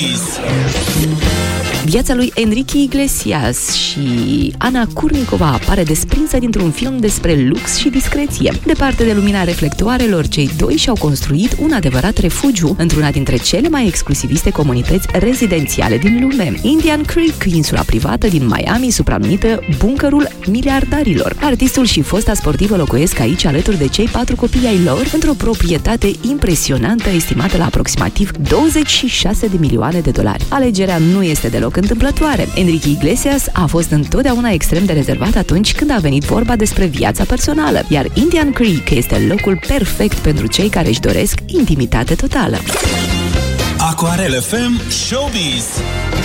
Viața lui Enrique Iglesias și Ana Kurnikova apare desprinsă dintr-un film despre lux și discreție. Departe de lumina reflectoarelor, cei doi și-au construit un adevărat refugiu într-una dintre cele mai exclusiviste comunități rezidențiale din lume, Indian Creek, insula privată din Miami, supranumită Buncărul Miliardarilor. Artistul și fosta sportivă locuiesc aici alături de cei 4 copii ai lor, într-o proprietate impresionantă estimată la aproximativ 26 de milioane de dolari. Alegerea nu este deloc întâmplătoare. Enrique Iglesias a fost întotdeauna extrem de rezervat atunci când a venit vorba despre viața personală, iar Indian Creek este locul perfect pentru cei care își doresc intimitate totală. Aquarel FM Showbiz.